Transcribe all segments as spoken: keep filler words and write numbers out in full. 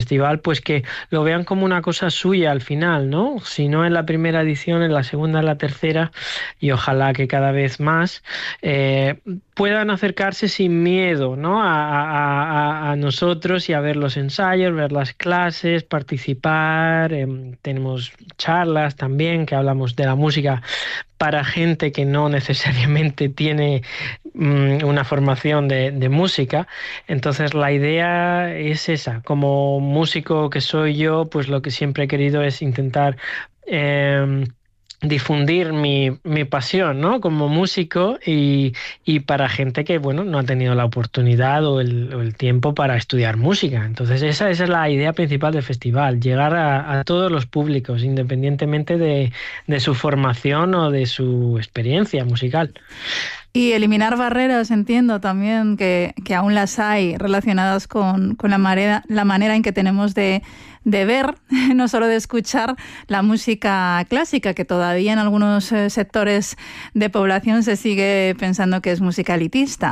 festival, pues que lo vean como una cosa suya al final, ¿no? Si no en la primera edición, en la segunda, en la tercera, y ojalá que cada vez más eh, puedan acercarse sin miedo, ¿no? A, a, a, a nosotros y a ver los ensayos, ver las clases, participar. Eh, tenemos charlas también que hablamos de la música para gente que no necesariamente tiene mm, una formación de, de música. Entonces la idea es esa. Como músico que soy yo, pues lo que siempre he querido es intentar eh, difundir mi, mi pasión, ¿no? Como músico y, y para gente que, bueno, no ha tenido la oportunidad o el, o el tiempo para estudiar música. Entonces esa, esa es la idea principal del festival, llegar a, a todos los públicos, independientemente de, de su formación o de su experiencia musical. Y eliminar barreras, entiendo también que, que aún las hay relacionadas con, con la, manera, la manera en que tenemos de, de ver, no solo de escuchar la música clásica, que todavía en algunos eh, sectores de población se sigue pensando que es música elitista.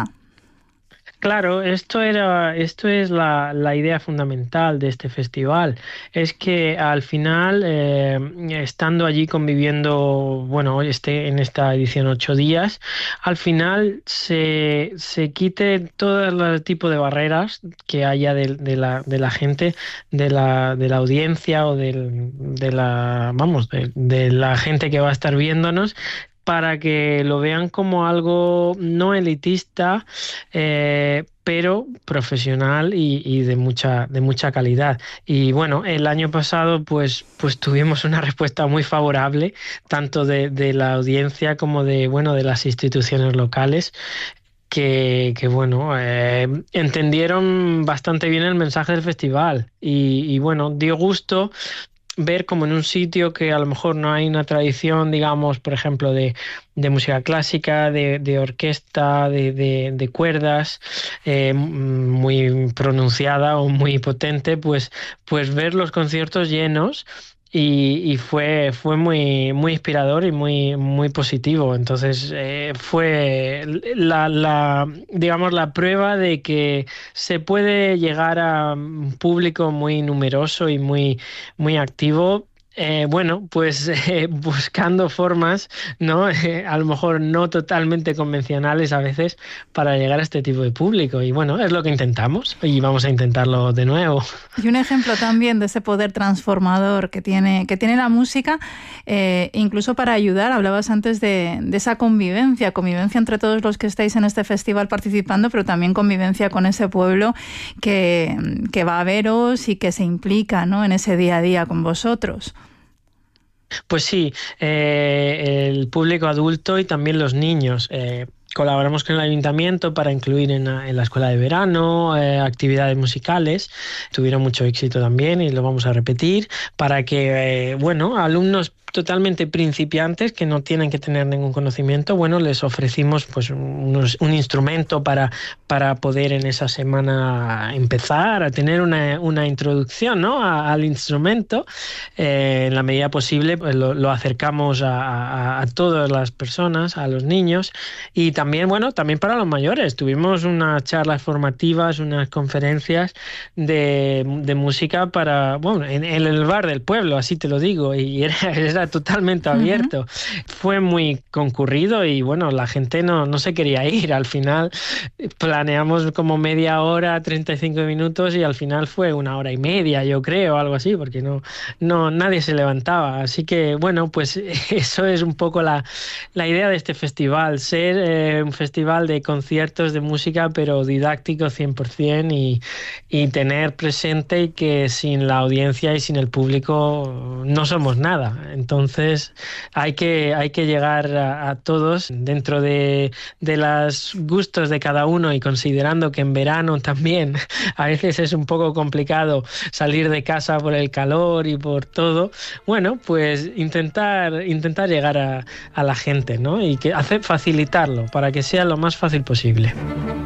Claro, esto era, esto es la, la idea fundamental de este festival. Es que al final, eh, estando allí conviviendo, bueno, este, en esta edición ocho días, al final se, se quite todo el tipo de barreras que haya de, de la, de la gente, de la, de la audiencia o del, de la, vamos, de, de la gente que va a estar viéndonos, para que lo vean como algo no elitista, eh, pero profesional y, y de mucha, de mucha calidad. Y bueno, el año pasado pues, pues tuvimos una respuesta muy favorable, tanto de, de la audiencia como de, bueno, de las instituciones locales. Que, que bueno, eh, entendieron bastante bien el mensaje del festival y, y bueno, dio gusto ver como en un sitio que a lo mejor no hay una tradición, digamos, por ejemplo, de, de música clásica, de, de orquesta, de, de, de cuerdas, eh, muy pronunciada o muy potente, pues, pues ver los conciertos llenos. Y, y fue, fue muy, muy inspirador y muy, muy positivo. Entonces eh, fue la, la, digamos, la prueba de que se puede llegar a un público muy numeroso y muy, muy activo. Eh, bueno, pues eh, buscando formas, ¿no? Eh, a lo mejor no totalmente convencionales a veces para llegar a este tipo de público. Y bueno, es lo que intentamos y vamos a intentarlo de nuevo. Y un ejemplo también de ese poder transformador que tiene, que tiene la música, eh, incluso para ayudar, hablabas antes de, de esa convivencia, convivencia entre todos los que estáis en este festival participando, pero también convivencia con ese pueblo que, que va a veros y que se implica, ¿no?, en ese día a día con vosotros. Pues sí, eh, el público adulto y también los niños. Eh, colaboramos con el ayuntamiento para incluir en la, en la escuela de verano eh, actividades musicales. Tuvieron mucho éxito también y lo vamos a repetir para que, eh, bueno, alumnos totalmente principiantes que no tienen que tener ningún conocimiento, bueno, les ofrecimos pues unos, un instrumento para, para poder en esa semana empezar a tener una, una introducción, ¿no?, a, al instrumento. Eh, en la medida posible pues lo, lo acercamos a, a, a todas las personas, a los niños y también, bueno, también para los mayores. Tuvimos unas charlas formativas, unas conferencias de, de música para, bueno, en, en el bar del pueblo, así te lo digo, y era, era totalmente abierto. Uh-huh. Fue muy concurrido y bueno, la gente no, no se quería ir. Al final planeamos como media hora, treinta y cinco minutos y al final fue una hora y media, yo creo, algo así, porque no, no nadie se levantaba. Así que bueno, pues eso es un poco la, la idea de este festival, ser eh, un festival de conciertos de música pero didáctico cien por ciento y, y tener presente que sin la audiencia y sin el público no somos nada. Entonces hay que, hay que llegar a, a todos dentro de, de los gustos de cada uno y considerando que en verano también a veces es un poco complicado salir de casa por el calor y por todo. Bueno, pues intentar, intentar llegar a, a la gente, ¿no? Y que hacer, facilitarlo para que sea lo más fácil posible.